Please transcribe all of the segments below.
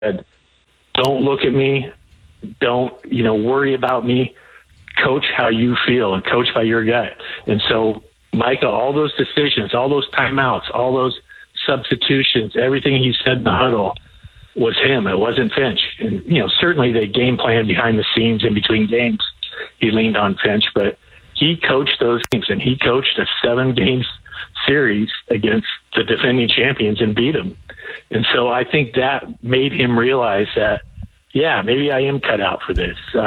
said, don't look at me. Don't, worry about me. Coach how you feel and coach by your gut. And so, Micah, all those decisions, all those timeouts, all those substitutions, everything he said in the huddle was him. It wasn't Finch. And, certainly they game plan behind the scenes in between games. He leaned on Finch, but he coached those games, and he coached a 7-game series against the defending champions and beat them. And so I think that made him realize that, yeah, maybe I am cut out for this. So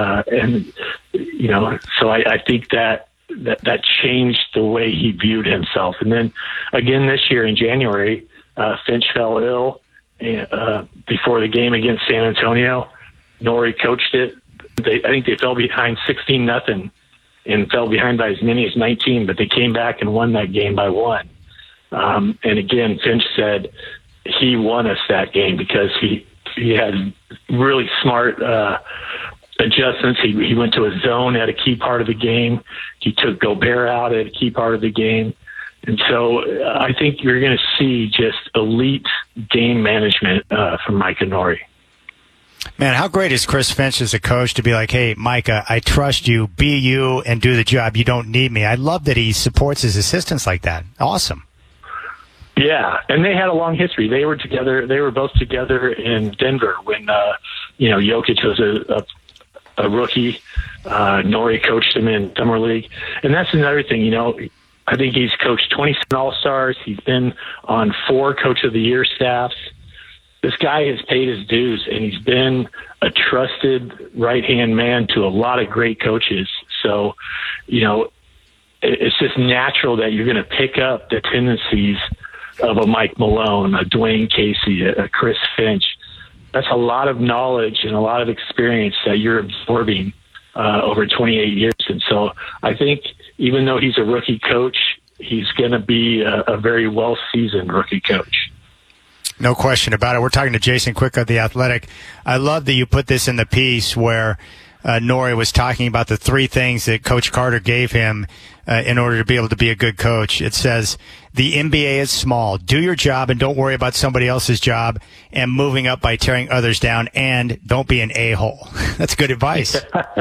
I think that changed the way he viewed himself. And then again this year in January, Finch fell ill before the game against San Antonio. Norrie coached it. I think they fell behind 16-0 and fell behind by as many as 19, but they came back and won that game by 1. And again, Finch said he won us that game because he had really smart adjustments. He went to a zone at a key part of the game. He took Gobert out at a key part of the game. And so I think you're going to see just elite game management from Micah Norrie. Man, how great is Chris Finch as a coach to be like, hey, Micah, I trust you, be you, and do the job. You don't need me. I love that he supports his assistants like that. Awesome. Yeah, and they had a long history. They were together. They were both together in Denver when, Jokic was a rookie. Norrie coached him in Summer League. And that's another thing, I think he's coached 27 All-Stars. He's been on 4 Coach of the Year staffs. This guy has paid his dues, and he's been a trusted right-hand man to a lot of great coaches. So, it's just natural that you're going to pick up the tendencies of a Mike Malone, a Dwayne Casey, a Chris Finch. That's a lot of knowledge and a lot of experience that you're absorbing over 28 years. And so I think even though he's a rookie coach, he's going to be a very well-seasoned rookie coach. No question about it. We're talking to Jason Quick of The Athletic. I love that you put this in the piece where Norrie was talking about the 3 things that Coach Carter gave him in order to be able to be a good coach. It says, the NBA is small. Do your job and don't worry about somebody else's job and moving up by tearing others down, and don't be an a-hole. That's good advice.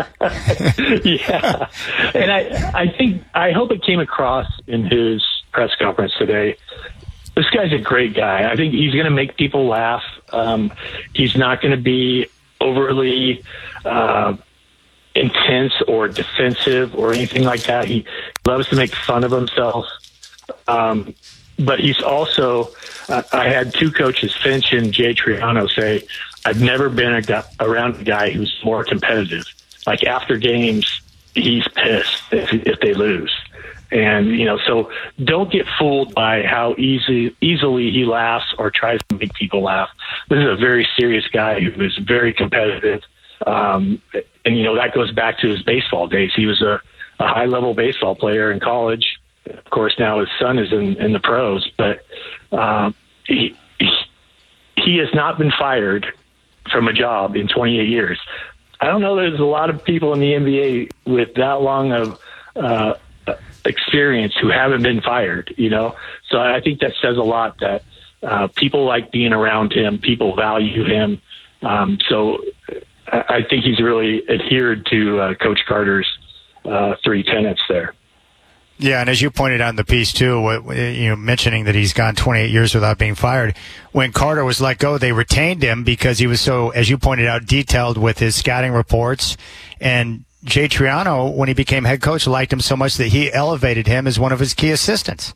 Yeah. And I hope it came across in his press conference today. This guy's a great guy. I think he's going to make people laugh. He's not going to be overly intense or defensive or anything like that. He loves to make fun of himself. But he's also, I had 2 coaches, Finch and Jay Triano, say, I've never been around a guy who's more competitive. Like after games, he's pissed if they lose. And, so don't get fooled by how easily he laughs or tries to make people laugh. This is a very serious guy who is very competitive. And, that goes back to his baseball days. He was a high-level baseball player in college. Of course, now his son is in the pros. But he has not been fired from a job in 28 years. I don't know there's a lot of people in the NBA with that long of experience who haven't been fired, So I think that says a lot that people like being around him, people value him. So I think he's really adhered to Coach Carter's 3 tenets there. Yeah, and as you pointed out in the piece, too, mentioning that he's gone 28 years without being fired. When Carter was let go, they retained him because he was so, as you pointed out, detailed with his scouting reports. And Jay Triano, when he became head coach, liked him so much that he elevated him as one of his key assistants.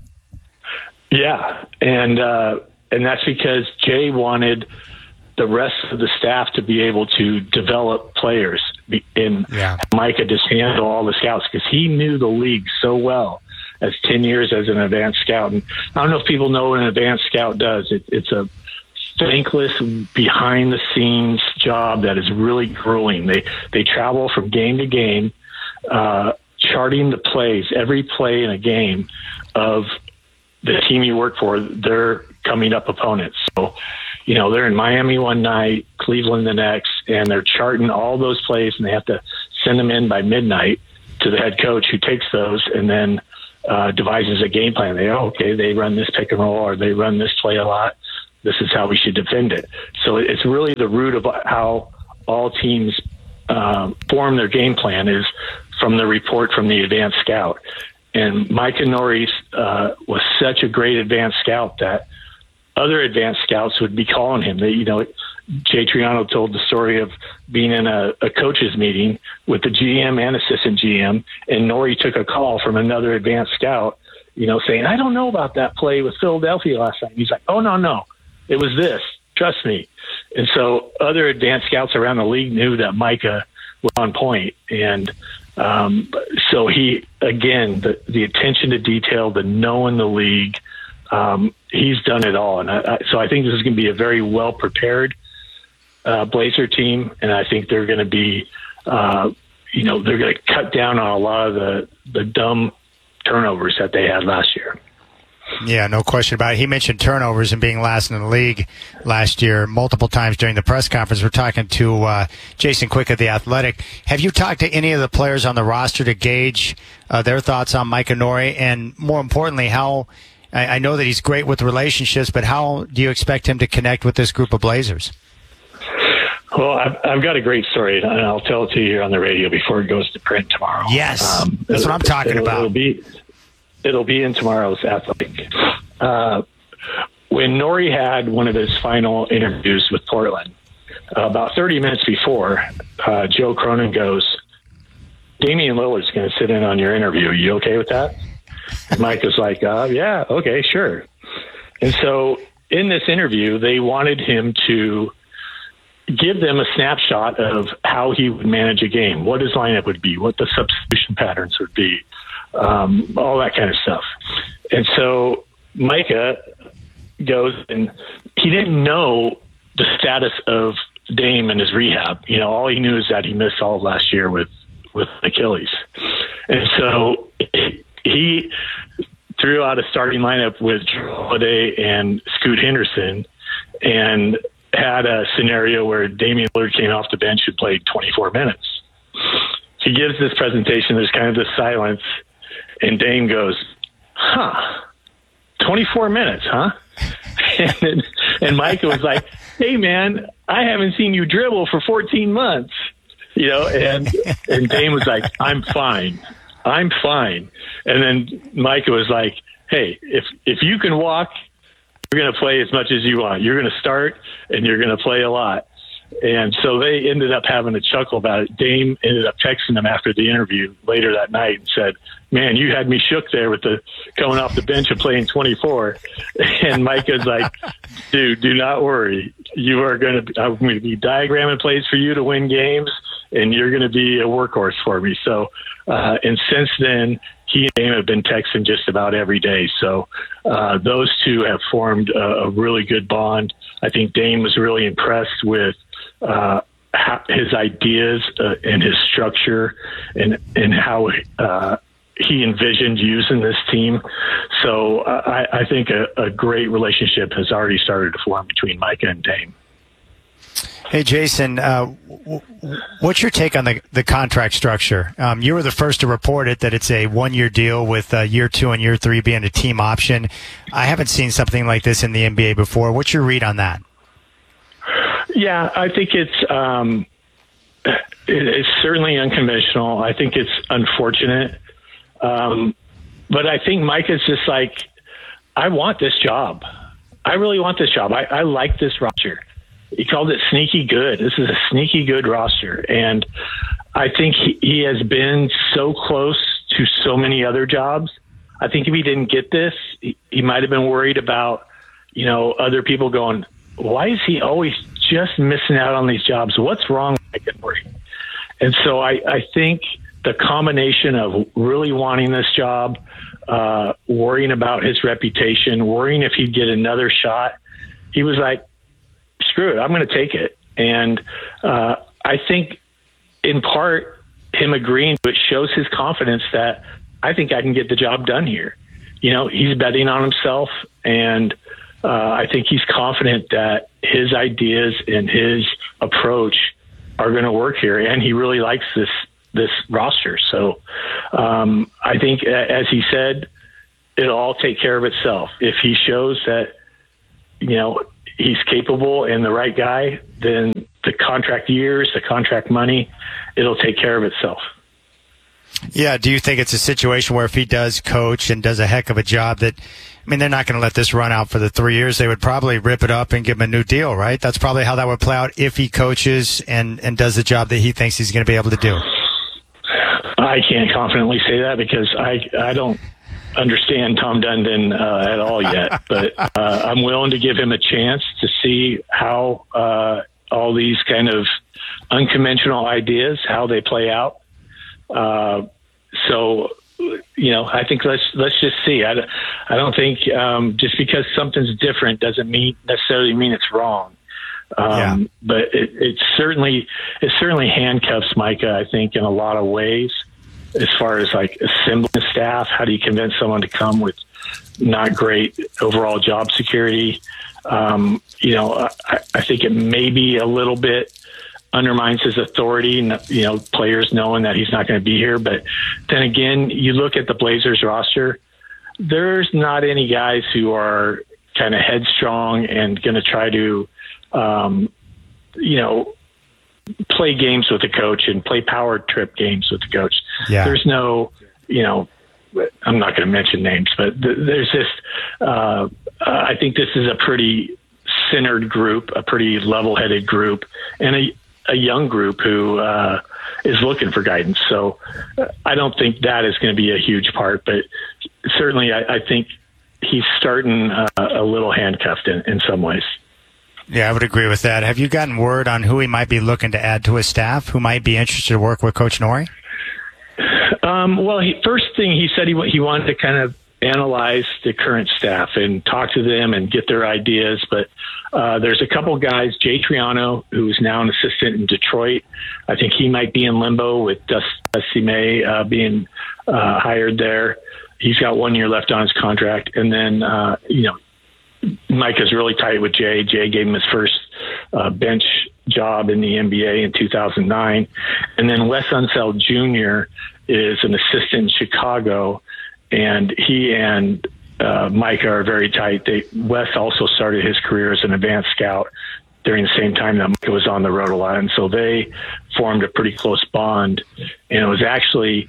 Yeah, and that's because Jay wanted the rest of the staff to be able to develop players and Micah just handle all the scouts because he knew the league so well as 10 years as an advanced scout. And I don't know if people know what an advanced scout does. It's a thankless behind-the-scenes job that is really grueling. They travel from game to game, charting the plays, every play in a game of the team you work for, their coming up opponents. So, they're in Miami one night, Cleveland the next, and they're charting all those plays, and they have to send them in by midnight to the head coach who takes those and then devises a game plan. They run this pick and roll or they run this play a lot. This is how we should defend it. So it's really the root of how all teams form their game plan is from the report from the advanced scout. And Micah Norris was such a great advanced scout that other advanced scouts would be calling him. Jay Triano told the story of being in a coaches meeting with the GM and assistant GM, and Norrie took a call from another advanced scout, saying, I don't know about that play with Philadelphia last night. He's like, oh, no, it was this. Trust me. And so other advanced scouts around the league knew that Micah was on point. And so he, again, the attention to detail, the knowing the league, he's done it all. And so I think this is going to be a very well-prepared Blazer team, and I think they're going to be, they're going to cut down on a lot of the dumb turnovers that they had last year. Yeah, no question about it. He mentioned turnovers and being last in the league last year multiple times during the press conference. We're talking to Jason Quick of The Athletic. Have you talked to any of the players on the roster to gauge their thoughts on Micah Norrie? And more importantly, I know that he's great with relationships, but how do you expect him to connect with this group of Blazers? Well, I've got a great story, and I'll tell it to you here on the radio before it goes to print tomorrow. Yes, that's what I'm talking about. It'll be in tomorrow's Athletic. When Norrie had one of his final interviews with Portland, about 30 minutes before, Joe Cronin goes, Damian Lillard's going to sit in on your interview. Are you okay with that? Mike was like, yeah, okay, sure. And so in this interview, they wanted him to give them a snapshot of how he would manage a game, what his lineup would be, what the substitution patterns would be, all that kind of stuff. And so Micah goes, and he didn't know the status of Dame and his rehab. All he knew is that he missed all of last year with Achilles. And so he threw out a starting lineup with Jrue Holiday and Scoot Henderson, and had a scenario where Damian Lillard came off the bench and played 24 minutes. He gives this presentation. There's kind of this silence, and Dame goes, 24 minutes, huh? And Micah was like, hey, man, I haven't seen you dribble for 14 months. And Dame was like, I'm fine. And then Micah was like, hey, if you can walk, you're going to play as much as you want. You're going to start, and you're going to play a lot. And so they ended up having a chuckle about it. Dame ended up texting him after the interview later that night and said, man, you had me shook there with the coming off the bench and playing 24. And Micah's like, dude, do not worry. I'm going to be diagramming plays for you to win games, and you're going to be a workhorse for me. So, and since then, he and Dame have been texting just about every day. So those two have formed a really good bond. I think Dame was really impressed with his ideas and his structure and how he envisioned using this team. So I think a great relationship has already started to form between Micah and Dame. Hey, Jason, what's your take on the contract structure? You were the first to report it, that it's a one-year deal with year 2 and year 3 being a team option. I haven't seen something like this in the NBA before. What's your read on that? Yeah, I think it's certainly unconventional. I think it's unfortunate. But I think Micah's just like, I want this job. I really want this job. I like this roster. He called it sneaky good. This is a sneaky good roster. And I think he has been so close to so many other jobs. I think if he didn't get this, he might have been worried about, other people going, why is he always just missing out on these jobs? What's wrong with Micah Norrie? And so I think the combination of really wanting this job, worrying about his reputation, worrying if he'd get another shot, he was like, screw it, I'm going to take it. And I think in part him agreeing to it shows his confidence that I think I can get the job done here. He's betting on himself, and I think he's confident that his ideas and his approach are going to work here, and he really likes this roster. So I think, as he said, it'll all take care of itself. If he shows that, he's capable and the right guy, then the contract years, the contract money, it'll take care of itself. Yeah. Do you think it's a situation where if he does coach and does a heck of a job that, I mean, they're not going to let this run out for the 3 years. They would probably rip it up and give him a new deal, right? That's probably how that would play out if he coaches and does the job that he thinks he's going to be able to do. I can't confidently say that because I don't understand Tom Dundon at all yet, but I'm willing to give him a chance to see how all these kind of unconventional ideas, how they play out. So, you know, I think let's just see. I don't think just because something's different doesn't necessarily mean it's wrong. But it certainly handcuffs Micah, I think, in a lot of ways. As far as like assembling a staff, how do you convince someone to come with not great overall job security? You know, I think it maybe a little bit undermines his authority, you know, players knowing that he's not going to be here. But then again, you look at the Blazers roster, there's not any guys who are kind of headstrong and going to try to, you know, play games with the coach and play power trip games with the coach. Yeah. There's no, you know, I'm not going to mention names, but there's this, I think this is a pretty centered group, a pretty level-headed group, and a young group who is looking for guidance. So I don't think that is going to be a huge part, but certainly I think he's starting a little handcuffed in some ways. Yeah, I would agree with that. Have you gotten word on who he might be looking to add to his staff, who might be interested to work with Coach Norrie? Well, first thing he said he wanted to kind of analyze the current staff and talk to them and get their ideas. But there's a couple guys, Jay Triano, who's now an assistant in Detroit. I think he might be in limbo with Dusty May being hired there. He's got 1 year left on his contract. And then, you know, Mike is really tight with Jay. Jay gave him his first bench job in the NBA in 2009. And then Wes Unseld Jr. is an assistant in Chicago, and he and Micah are very tight. Wes also started his career as an advanced scout during the same time that Micah was on the road a lot, and so they formed a pretty close bond. And it was actually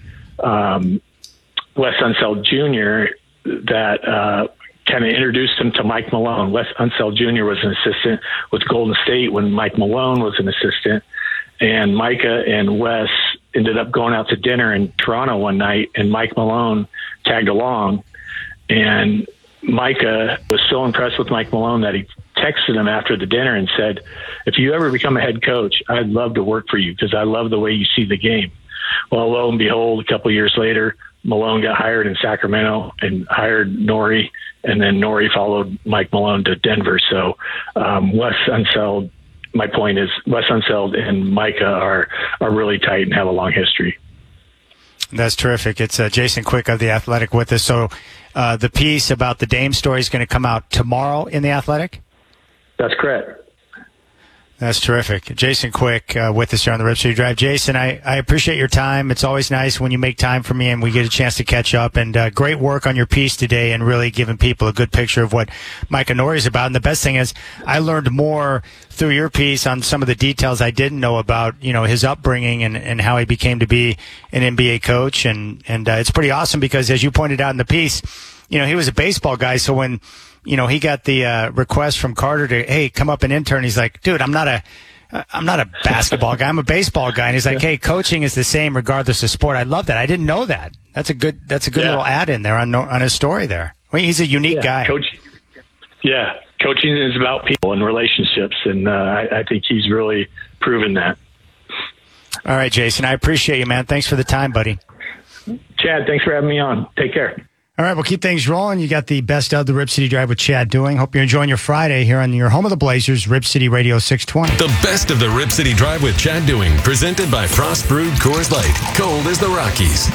Wes Unseld Jr. that kind of introduced him to Mike Malone. Wes Unseld Jr. was an assistant with Golden State when Mike Malone was an assistant, and Micah and Wes ended up going out to dinner in Toronto one night, and Mike Malone tagged along, and Micah was so impressed with Mike Malone that he texted him after the dinner and said, if you ever become a head coach, I'd love to work for you because I love the way you see the game. Well, lo and behold, a couple years later, Malone got hired in Sacramento and hired Norrie, and then Norrie followed Mike Malone to Denver. So Wes Unseld, my point is Wes Unseld and Micah are really tight and have a long history. That's terrific. It's Jason Quick of The Athletic with us. So the piece about the Dame story is going to come out tomorrow in The Athletic? That's correct. That's terrific. Jason Quick with us here on the Rip City Drive. Jason, I appreciate your time. It's always nice when you make time for me and we get a chance to catch up. And great work on your piece today and really giving people a good picture of what Micah Norrie is about. And the best thing is I learned more through your piece on some of the details I didn't know about, you know, his upbringing and how he became to be an NBA coach. And it's pretty awesome because, as you pointed out in the piece, you know, he was a baseball guy. So when you know, he got the request from Carter to, hey, come up and intern. He's like, dude, I'm not a basketball guy. I'm a baseball guy. And he's like, hey, coaching is the same regardless of sport. I love that. I didn't know that. That's a good little add in there on his story there. I mean, he's a unique guy. Coaching is about people and relationships, and I think he's really proven that. All right, Jason, I appreciate you, man. Thanks for the time, buddy. Chad, thanks for having me on. Take care. All right, we'll keep things rolling. You got the best of the Rip City Drive with Chad Doing. Hope you're enjoying your Friday here on your home of the Blazers, Rip City Radio 620. The best of the Rip City Drive with Chad Doing, presented by Frost Brewed Coors Light. Cold as the Rockies.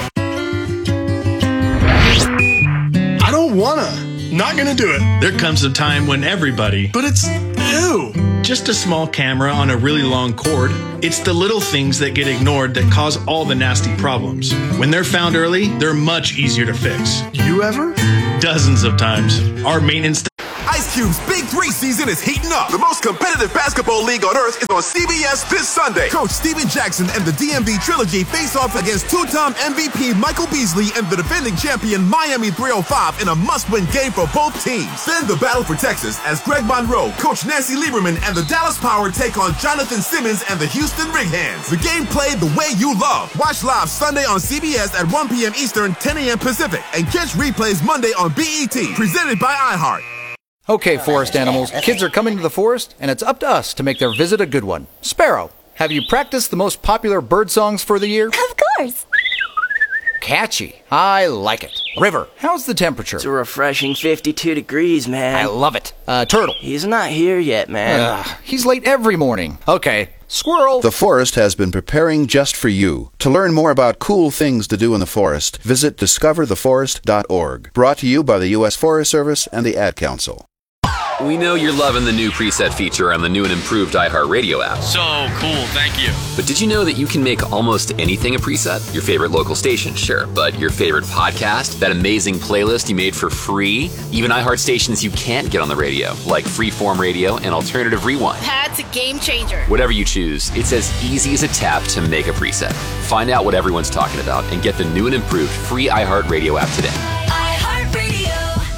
I don't wanna. Not gonna do it. There comes a time when everybody, but it's ew. Just a small camera on a really long cord. It's the little things that get ignored that cause all the nasty problems. When they're found early, they're much easier to fix. You ever? Dozens of times. Our maintenance. I Ice Cube's Big 3 season is heating up. The most competitive basketball league on earth is on CBS this Sunday. Coach Steven Jackson and the DMV Trilogy face off against two-time MVP Michael Beasley and the defending champion Miami 305 in a must-win game for both teams. Then the battle for Texas as Greg Monroe, Coach Nancy Lieberman, and the Dallas Power take on Jonathan Simmons and the Houston Rig-Hands. The game played the way you love. Watch live Sunday on CBS at 1 p.m. Eastern, 10 a.m. Pacific, and catch replays Monday on BET, presented by iHeart. Okay, forest animals, kids are coming to the forest, and it's up to us to make their visit a good one. Sparrow, have you practiced the most popular bird songs for the year? Of course. Catchy. I like it. River, how's the temperature? It's a refreshing 52 degrees, man. I love it. Turtle. He's not here yet, man. He's late every morning. Okay. Squirrel. The forest has been preparing just for you. To learn more about cool things to do in the forest, visit discovertheforest.org. Brought to you by the U.S. Forest Service and the Ad Council. We know you're loving the new preset feature on the new and improved iHeartRadio app. So cool, thank you. But did you know that you can make almost anything a preset? Your favorite local station, sure, but your favorite podcast, that amazing playlist you made for free, even iHeart stations you can't get on the radio, like Freeform Radio and Alternative Rewind. That's a game changer. Whatever you choose, it's as easy as a tap to make a preset. Find out what everyone's talking about and get the new and improved free iHeartRadio app today. iHeartRadio.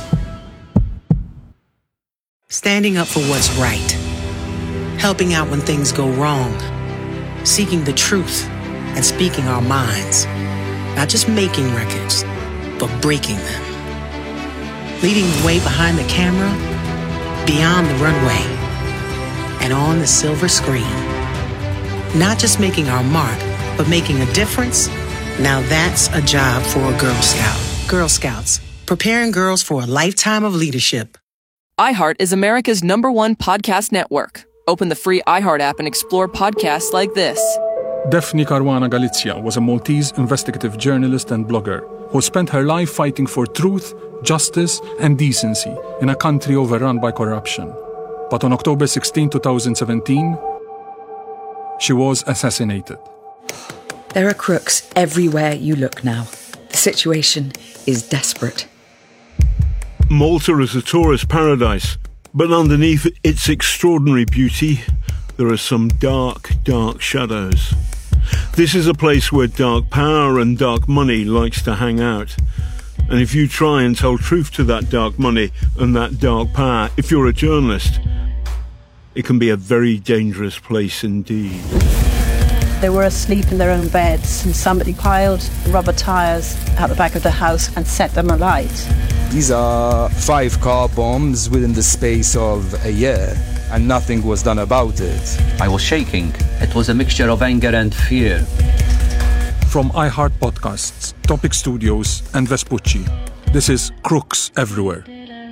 Standing up for what's right. Helping out when things go wrong. Seeking the truth and speaking our minds. Not just making records, but breaking them. Leading the way behind the camera, beyond the runway, and on the silver screen. Not just making our mark, but making a difference. Now that's a job for a Girl Scout. Girl Scouts, preparing girls for a lifetime of leadership. iHeart is America's #1 podcast network. Open the free iHeart app and explore podcasts like this. Daphne Caruana Galizia was a Maltese investigative journalist and blogger who spent her life fighting for truth, justice, and decency in a country overrun by corruption. But on October 16, 2017, she was assassinated. There are crooks everywhere you look now. The situation is desperate. Malta is a tourist paradise, but underneath its extraordinary beauty, there are some dark, dark shadows. This is a place where dark power and dark money likes to hang out. And if you try and tell truth to that dark money and that dark power, if you're a journalist, it can be a very dangerous place indeed. They were asleep in their own beds, and somebody piled rubber tires out the back of the house and set them alight. These are 5 car bombs within the space of a year, and nothing was done about it. I was shaking. It was a mixture of anger and fear. From iHeart Podcasts, Topic Studios, and Vespucci, this is Crooks Everywhere.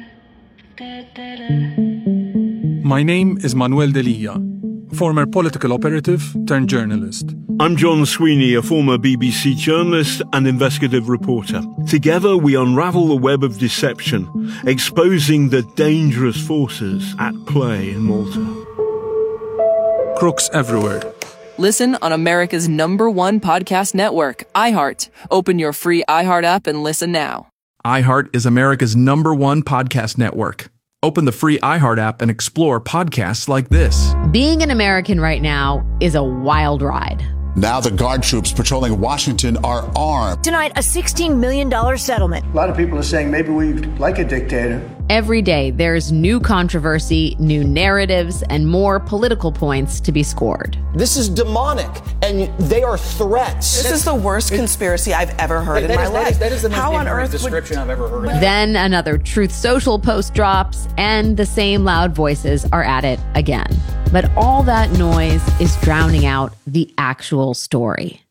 My name is Manuel Delia, former political operative turned journalist. I'm John Sweeney, a former BBC journalist and investigative reporter. Together we unravel the web of deception, exposing the dangerous forces at play in Malta. Crooks Everywhere. Listen on America's #1 podcast network, iHeart. Open your free iHeart app and listen now. iHeart is America's #1 podcast network. Open the free iHeart app and explore podcasts like this. Being an American right now is a wild ride. Now the guard troops patrolling Washington are armed. Tonight, a $16 million settlement. A lot of people are saying maybe we like a dictator. Every day, there's new controversy, new narratives, and more political points to be scored. This is demonic, and they are threats. This is the worst conspiracy I've ever heard in my life. That is the most ignorant description I've ever heard. Then another Truth Social post drops, and the same loud voices are at it again. But all that noise is drowning out the actual story.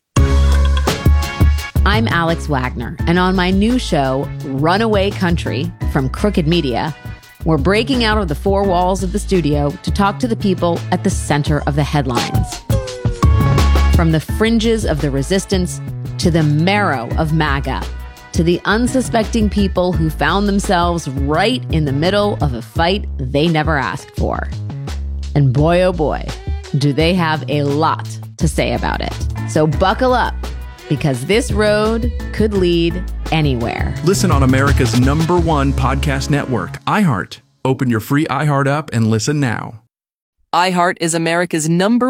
I'm Alex Wagner, and on my new show, Runaway Country, from Crooked Media, we're breaking out of the 4 walls of the studio to talk to the people at the center of the headlines. From the fringes of the resistance to the marrow of MAGA, to the unsuspecting people who found themselves right in the middle of a fight they never asked for. And boy, oh boy, do they have a lot to say about it. So buckle up, because this road could lead anywhere. Listen on America's #1 podcast network, iHeart. Open your free iHeart app and listen now. iHeart is America's number